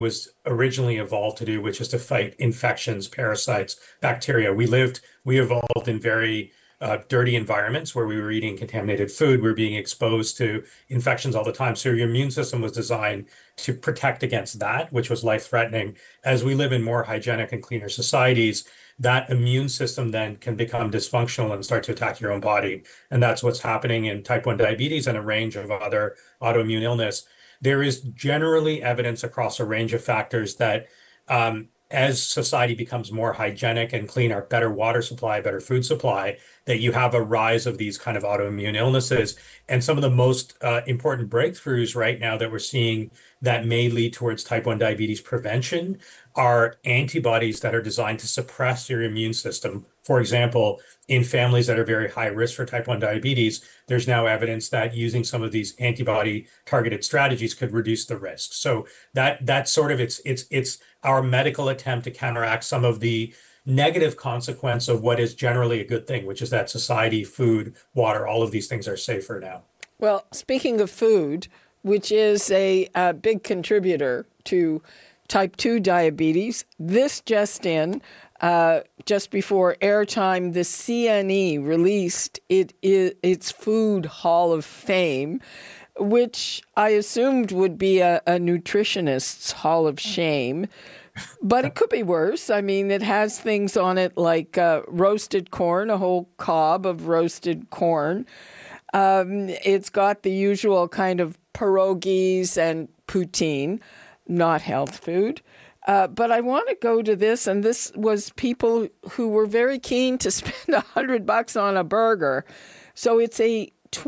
was originally evolved to do, which is to fight infections, parasites, bacteria. We evolved in very dirty environments where we were eating contaminated food. We were being exposed to infections all the time. So your immune system was designed to protect against that, which was life-threatening. As we live in more hygienic and cleaner societies, that immune system then can become dysfunctional and start to attack your own body. And that's what's happening in type 1 diabetes and a range of other autoimmune illness. There is generally evidence across a range of factors that as society becomes more hygienic and cleaner, better water supply, better food supply, that you have a rise of these kind of autoimmune illnesses. And some of the most important breakthroughs right now that we're seeing that may lead towards type 1 diabetes prevention are antibodies that are designed to suppress your immune system. For example, in families that are very high risk for type 1 diabetes, there's now evidence that using some of these antibody targeted strategies could reduce the risk. So that's sort of it's our medical attempt to counteract some of the negative consequence of what is generally a good thing, which is that society, food, water, all of these things are safer now. Well, speaking of food, which is a big contributor to type 2 diabetes, this just in, just before airtime, the CNE released its Food Hall of Fame, which I assumed would be a nutritionist's Hall of Shame. But it could be worse. I mean, it has things on it like roasted corn, a whole cob of roasted corn. It's got the usual kind of pierogies and poutine, not health food. But I want to go to this, and this was people who were very keen to spend $100 on a burger. So it's a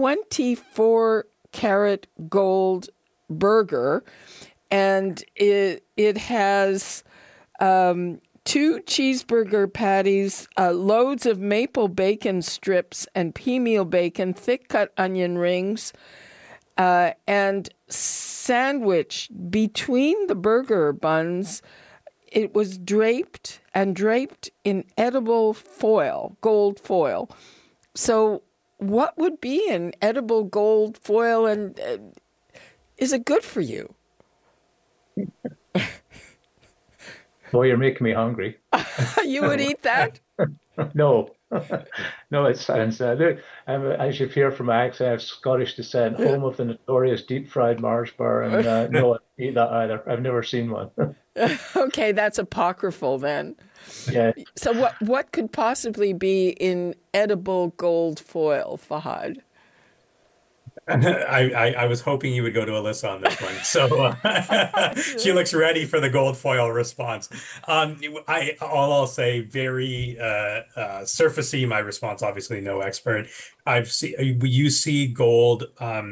24-karat gold burger, and it has 2 cheeseburger patties, loads of maple bacon strips and pea meal bacon, thick-cut onion rings, and sandwiched between the burger buns. It was draped in edible foil, gold foil. So what would be in edible gold foil, and is it good for you? Boy, you're making me hungry. You would eat that? No. No, it sounds, as you hear from my accent, I have Scottish descent, home of the notorious deep-fried Mars bar, and no, I don't eat that either. I've never seen one. Okay, that's apocryphal then. Yeah. So what could possibly be in edible gold foil, Fahad? I was hoping you would go to Alyssa on this one. So she looks ready for the gold foil response. I'll say very surfacey my response, obviously no expert. You see gold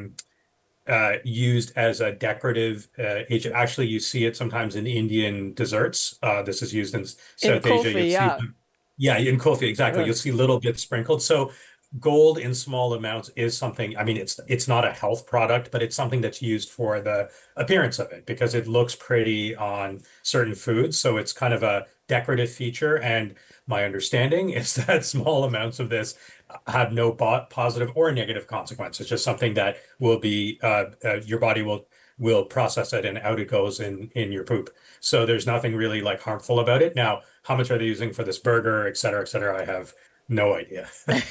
used as a decorative agent. Actually, you see it sometimes in Indian desserts. This is used in South Asia. Yeah, in kulfi, exactly. You'll see little bits sprinkled. So gold in small amounts is something, I mean, it's not a health product, but it's something that's used for the appearance of it because it looks pretty on certain foods. So it's kind of a decorative feature. And my understanding is that small amounts of this have no positive or negative consequence. It's just something that will be, your body will process it and out it goes in your poop. So there's nothing really like harmful about it. Now, how much are they using for this burger, et cetera, I have no idea.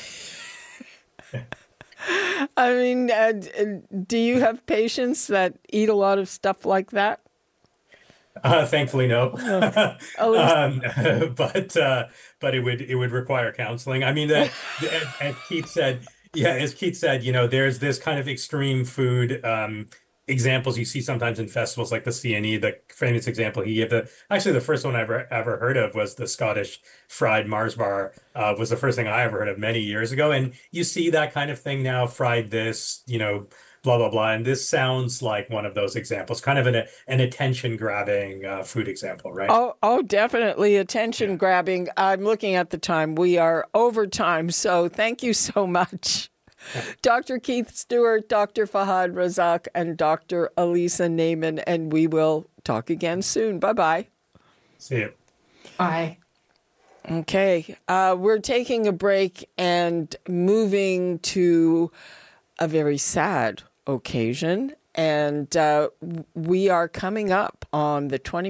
I mean, do you have patients that eat a lot of stuff like that? Thankfully, no. Oh, But it would require counseling. I mean, as Keith said, there's this kind of extreme food examples you see sometimes in festivals like the CNE. The famous example he gave, actually the first one I ever heard of was the Scottish fried Mars bar, was the first thing I ever heard of many years ago. And you see that kind of thing now, fried this, blah, blah, blah. And this sounds like one of those examples, kind of an attention-grabbing food example, right? Oh, definitely attention-grabbing. I'm looking at the time. We are over time, so thank you so much. Dr. Keith Stewart, Dr. Fahad Razak, and Dr. Alyssa Naiman, and we will talk again soon. Bye-bye. See you. Bye. Okay, we're taking a break and moving to a very sad occasion, And we are coming up on the